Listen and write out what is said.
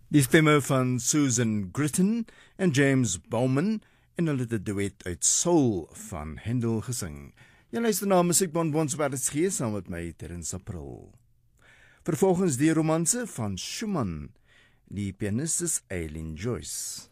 Die stemme van Susan Gritton en James Bowman en hulle het 'n duet uit Soul van Handel gesing. Jy luister na Musiekbonbons wat het gee saam met my Terrence April. Vervolgens die romanse van Schumann, die pianis is Eileen Joyce.